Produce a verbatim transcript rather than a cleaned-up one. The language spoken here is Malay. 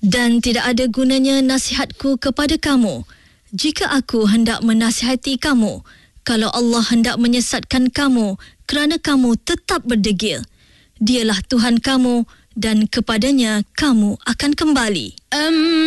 Dan tidak ada gunanya nasihatku kepada kamu jika aku hendak menasihati kamu, kalau Allah hendak menyesatkan kamu kerana kamu tetap berdegil. Dialah Tuhan kamu dan kepadanya kamu akan kembali. Um...